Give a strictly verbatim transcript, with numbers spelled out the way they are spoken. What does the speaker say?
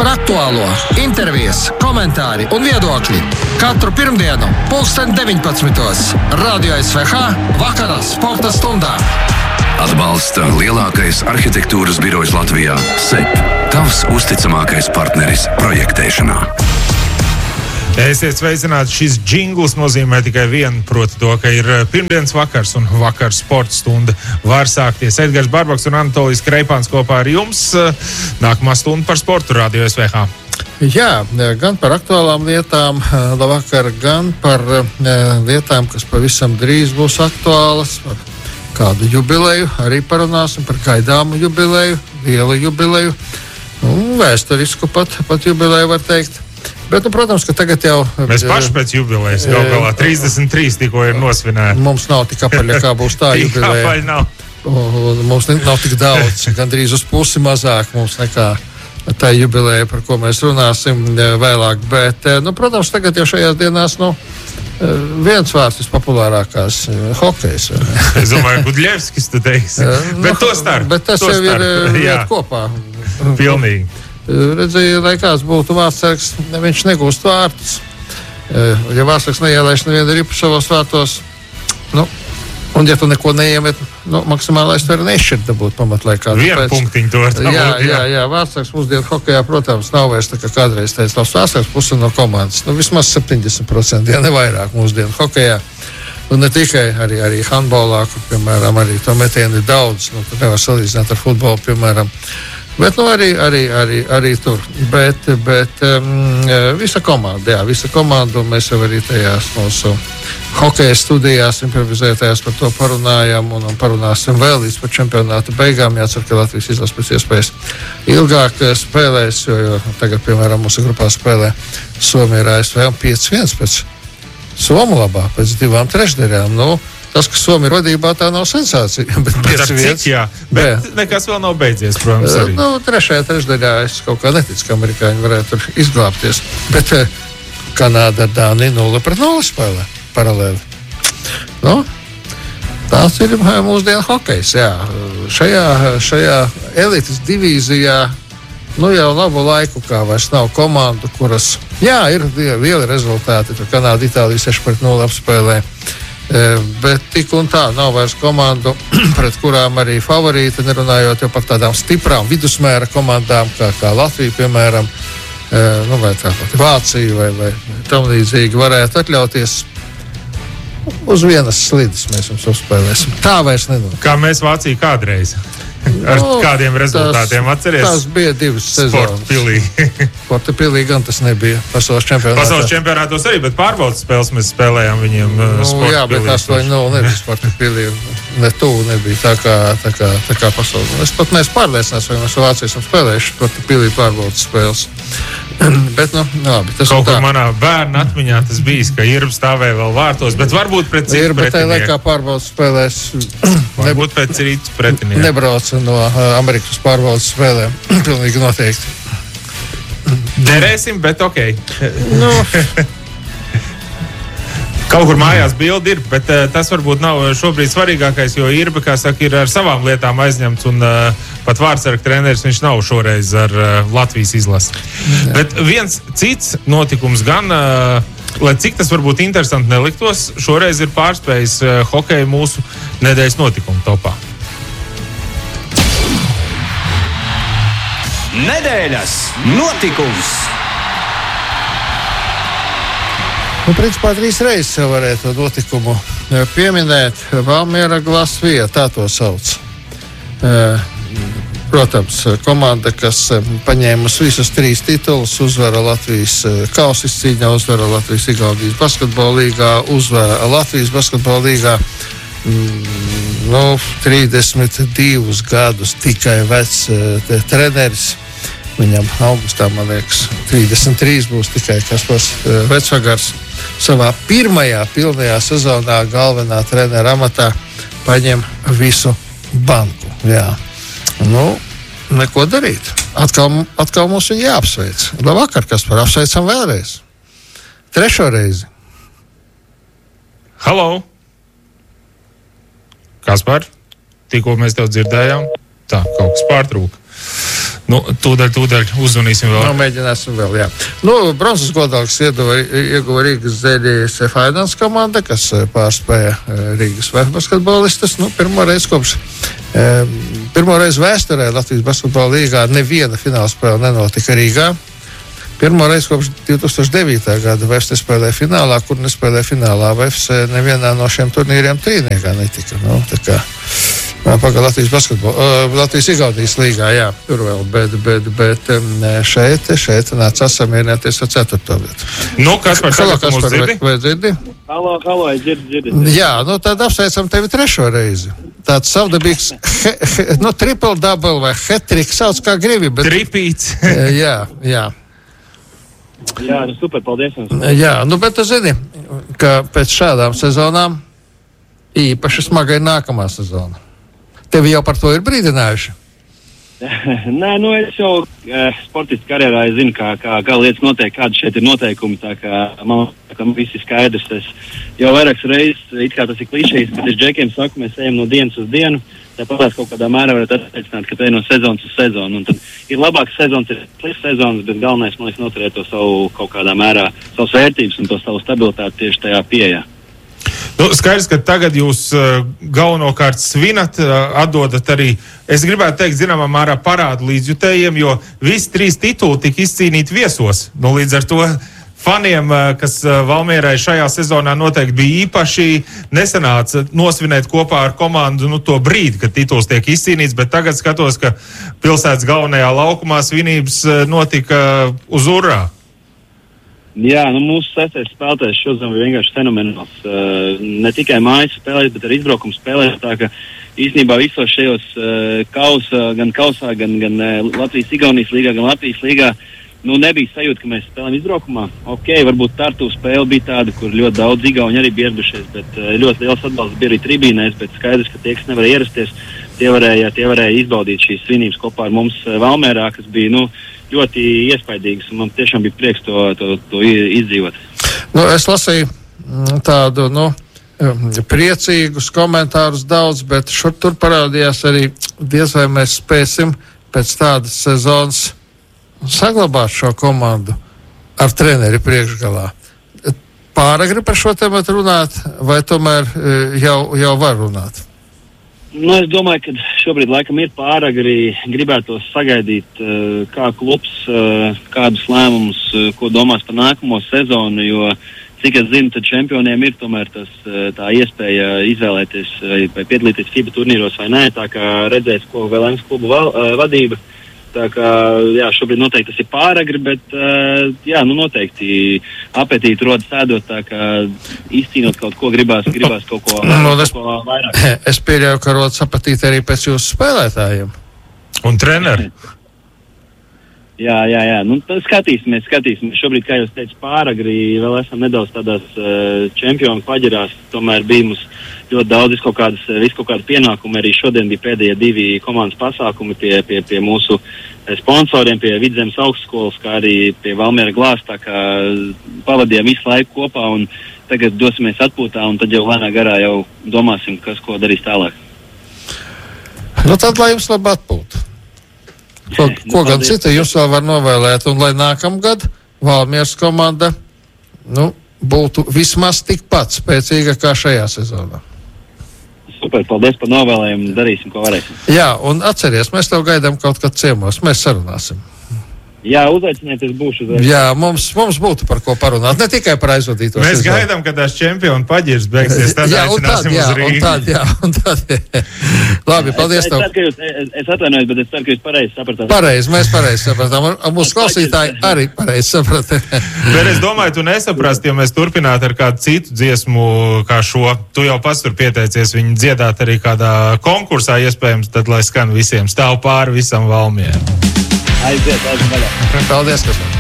par aktuālo, intervijas, komentāri un viedokļi. Katru pirmdienu, pulksten deviņpadsmitos. Radio S V H vakarā sporta stundā. Atbalsta lielākais arhitektūras birojs Latvijā – S E P. Tavs uzticamākais partneris projektēšanā. Esiet sveicināti, šis džingls nozīmē tikai vienu, proti to, ka ir pirmdienas vakars un vakars sporta stunda var sākties. Edgars Barbaks un Anatolijas Kreipāns kopā ar jums. Nākamā stunda par sportu Radio S V H. Jā, gan par aktuālām lietām, labvakar, gan par lietām, kas pavisam drīz būs aktuālas. Par kādu jubileju arī parunāsim, par gaidāmu jubileju, lielu jubileju, un vēsturisku pat, pat jubileju var teikt. Bet, nu, protams, ka tagad jau... Mēs paši pēc jubilejas, gal galā trīsdesmit trīs tikko ir nosvinēti. Mums nav tik apaļa, kā būs tā jubileja. Apaļ nav. Mums nav tik daudz, gandrīz uz pusi mazāk mums nekā tā jubileja, par ko mēs runāsim vēlāk. Bet, nu, protams, tagad jau šajās dienās, nu, viens vārds vispopulārākās - hokejs. Es domāju, Gudļevskis tu teiksi. Bet to starp. Bet tas to jau starp. ir Jā. liet kopā. Pilnīgi. Redzēju, lai kāds būtu vārdsargs, viņš negūst vārtus. Ja vārdsargs neielaiž nevienu ripu savos vārtos, nu, un ja tu neko neiemet, nu, maksimālais tu arī nešķirt dabūt pamatlaikā. Vienu punktiņu to var dabūt. Jā, jā, jā, vārdsargs mūsdienu hokejā, protams, nav vairs tā, kā kādreiz teica, labs vārdsargs puse no komandas. Nu, vismaz septiņdesmit procenti, ja ne vairāk mūsdienu hokejā. Un ne tikai arī, arī handbolā, kur, piemēram, arī to metienu ir daudz, nu, tu nevar salīdzināt ar futbolu, piemēram. Bet, nu, arī, arī, arī, arī tur. Bet, bet um, visa komanda, jā, visa komanda, un mēs jau arī tajās mūsu hokeja studijās improvizētajās par to parunājam, un, un parunāsim vēl līdz par čempionāta beigām. Jācer, ka Latvijas izlase pēc iespējas ilgāk spēlēs, jo, jo tagad, piemēram, mūsu grupā spēlē Somija ar A S V un pieci viens pēc Somu labā, pēc divām trešdaļām. Nu, tas, ka Somija vadībā, tā nav sensācija. Bet, bet ar cik, jā. Bet jā. Nekas vēl nav beidzies, protams, arī. Nu, trešajā trešdaļā es kaut kā neticu, ka amerikāņi varētu tur izglābties. Bet Kanāda ar Dāniju nulle pret nulle spēlē paralēli. Nu, tāds ir mūsdienu hokejs, jā. Šajā, šajā elites divīzijā, nu jau labu laiku, kā vairs nav komandu, kuras, jā, ir vieli rezultāti. Tur Kanāda, Itālija seši pret nulle apspēlē. Bet tik un tā nav vairs komandu, pret kurām arī favorīti, nerunājot jau par tādām stiprām vidusmēra komandām, kā, kā Latvija, piemēram, nu, vai tāpat Vācija, vai, vai tam līdzīgi varētu atļauties. Uz vienas slides mēs jums uzspēlēsim. Tā vairs nenāk. Kā mēs Vāciju kādreiz. Ar no, kādiem rezultātiem tas, atceries? Tas bija divas sezonas. Sporta pilī. Sporta pilī gan tas nebija pasaules čempionātā. Pasaules čempionātos arī, bet pārbaudas spēles mēs spēlējām viņiem nu, sporta jā, pilī. Jā, bet astoņi nulle nebija sporta pilī. Ne tuvu nebija tā kā, tā kā, tā kā pasaules. Es pat mēs pārliecinās, vai mēs Vācijas esam spēlējuši sporta pilī pārbaudas spēles. Bet, nu, labi. Tas kaut kur manā bērna atmiņā tas bijis, ka Irba stāvēja vēl vārtos, bet varbūt pret citu pretinieku. Irba tajā laikā pārbaudas spēlēs. Varbūt pret citu pretinieku. Nebrauca no uh, Amerikas pārbaudas spēlēm. Pilnīgi noteikti. Derēsim, bet ok. Nu. Kaut kur mājās bildi ir, bet uh, tas varbūt nav šobrīd svarīgākais, jo Irba, kā saka, ir ar savām lietām aizņemts un uh, pat vārdsarga treneris viņš nav šoreiz ar uh, Latvijas izlasi. Jā. Bet viens cits notikums gan, uh, lai cik tas varbūt interesanti neliktos, šoreiz ir pārspējis uh, hokeju mūsu nedēļas notikumu topā. Nedēļas notikums! Nu, principā trīs reizes jau varētu to notikumu pieminēt. Valmiera Glasvija, tā to sauc. Protams, komanda, kas paņēmusi visus trīs titulus, uzvara Latvijas kausa izcīņā, uzvara Latvijas Igaunijas basketbola līgā, uzvara Latvijas basketbola līgā. Nu, trīsdesmit divus gadus tikai vecs te, treneris. Viņam augustā, man liekas, trīsdesmit trīs būs tikai Kaspars Vecvagars. Savā pirmajā pilnajā sezonā galvenā trenera amatā paņem visu banku. Jā. Nu, neko darīt. Atkal, atkal mums viņu jāapsveic. Labvakar, Kaspar, apsveicam vēlreiz. Trešo reizi. Halo! Kaspar, tikko mēs tev dzirdējām. Tā, kaut kas pārtrūka. Nu, tūdaļ, tūdaļ uzzvanīsim vēl. Nu, mēģināsim vēl, jā. Nu, bronzas godalgas ieguva Rīgas Zēļijas Faidans komanda, kas pārspēja Rīgas basketbolistas. Nu, pirmo reizi kopš, pirmo reizi vēsturē Latvijas basketbola līgā neviena fināla spēle nenotika Rīgā. Pirmo reizi kopš divi tūkstoši devītā gada V F S nespēlēja finālā, kur nespēlēja finālā. V F S nevienā no šiem turnīriem trīniekā netika. Nu, tā kā pagā Latvijas basketbola, uh, Latvijas Igaunijas līgā, jā, tur vēl, bet, bet, bet šeit, šeit nāca samierināties ar ceturto vietu. Nu, Kaspar, tagad tu mūs dzirdi? Vai dzirdi? Halo, halo, es dzirdu, dzirdu. Jā, nu tad apsveicam tevi trešo reizi. Tāds savdabīgs, he, he, nu, triple double vai hat-trick, sauc kā gribi, bet... Tripīts. jā, jā. Jā, nu super, paldies jums. Jā, nu, bet tu zini, ka pēc šādām sezonām īpaši smaga ir nākamā sezona. Tevi jau par to ir brīdinājuši? Nē, nu es jau uh, sportistu karjerā es zinu, kā, kā, kā lietas notiek, kādi šeit ir noteikumi, tā kā man, tā kā viss ir skaidrs. Es jau vairākas reizes, it kā tas ir klišejs, bet es džekiem saku, mēs ejam no dienas uz dienu. Tāpēc kaut kādā mērā varētu attiecināt, ka te ir no sezonas uz sezonu. Un tad ir labāks sezonas, ir slikts sezonas, bet galvenais, man liekas, noturēt to savu kaut kādā mērā, savas vērtības un to savu stabilitāti tieši tajā pieejā. Nu, skaidrs, ka tagad jūs uh, galvenokārt svinat, uh, atdodat arī, es gribētu teikt, zināmā mērā parādu līdzjutējiem, jo visi trīs tituli tika izcīnīti viesos. Nu, līdz ar to faniem, kas Valmierai šajā sezonā noteikti bija īpaši, nesanāca nosvinēt kopā ar komandu nu, to brīdi, kad tituls tiek izcīnīts, bet tagad skatos, ka pilsētas galvenajā laukumā svinības notika uz urā. Jā, nu mūsu sestais spēlētājs šodien bija vienkārši fenomenāls. Uh, ne tikai mājas spēlēs, bet arī izbraukums spēlēs. Tā ka īstenībā visos šajos uh, kausa, gan kausā, gan, gan uh, Latvijas Igaunijas līgā, gan Latvijas līgā, nu, nebija sajūta, ka mēs spēlējam izbraukumā. Ok, varbūt Tartu spēle bija tāda, kur ļoti daudz igauņi arī bija ieradušies, bet uh, ļoti liels atbalsts bija arī tribīnēs, bet skaidrs, ka tie, kas nevarēja ierasties, tie varēja, tie varēja izbaudīt šīs svinības kopā ar mums uh, Valmierā, kas bija, nu, ļoti iespaidīgas, un man tiešām bija prieks to, to, to izdzīvot. Nu, es lasīju tādu, nu, priecīgus komentārus daudz, bet šur tur parādījās arī diez vai mēs spēsim pēc tādas sezonas saglabāt šo komandu ar treneri priekšgalā. Pāragri par šo tematu runāt, vai tomēr jau, jau var runāt? Nu, es domāju, ka šobrīd laikam ir pāragri gribētos sagaidīt, kā klubs, kādus lēmumus, ko domās par nākamo sezonu, jo, cik es zinu, tad čempioniem ir tomēr tas, tā iespēja izvēlēties vai piedalīties FIBA turnīros vai nē, tā kā redzēs, ko vēl lems klubu val, vadība. Tā kā, jā, šobrīd noteikti tas ir pāragri, bet, jā, nu noteikti apetīti rodas ēdot, tā kā izcīnot kaut ko gribās, gribās kaut ko, no, kaut ko vairāk. Es pieļauju, ka rodas apetīti arī pēc jūsu spēlētājiem. Un treneri? Jā, jā, jā. Nu, tad skatīsimies, skatīsimies. Šobrīd, kā jūs teicu, pāragri vēl esam nedaudz tādās uh, čempionu paģirās. Tomēr bija mums ļoti daudz visu kaut kādas, visu kaut kādas pienākumi. Arī šodien bija pēdējie divi komandas pasākumi pie, pie, pie mūsu sponsoriem, pie Vidzemes augstskolas, kā arī pie Valmiera Glāzes. Tā kā pavadījām visu laiku kopā un tagad dosimies atpūtā un tad jau lēnā garā jau domāsim, kas ko darīs tālāk. Nu tad, lai jums labi atpūta. Ko, ko gan cita jūs vēl var novēlēt, un lai nākamgad Valmieras komanda nu, būtu vismaz tikpat spēcīga kā šajā sezonā. Super, paldies par novēlējumu, darīsim, ko varēsim. Jā, un atceries, mēs tev gaidām kaut kad ciemos, mēs sarunāsim. Jā, uzaiciniet, es būšu uzreiz. Jā, mums, mums būtu par ko parunāt, ne tikai par aizvadīto Mēs sezonu. gaidām, kad tās čempionu paģirs beigsies, tad jā, un tad, aicināsim jā, uz Rīgu. un tad, jā, un tad, labi, paldies es, tev. Es, ceru, jūs, es, es atvainojos, bet es ceru, ka jūs pareizi sapratāt. Pareizi, mēs pareizi sapratām, un mūsu klausītāji arī pareizi saprata. Bet es domāju, tu nesaprast, ja mēs turpinātu ar kādu citu dziesmu kā šo. Tu jau pats tur pieteicies viņu dziedāt arī kādā konkursā, iespējams, tad lai skan visiem stāv pāri visam Valmieram. Aiziet, aiziet vaļā. Paldies, kas man.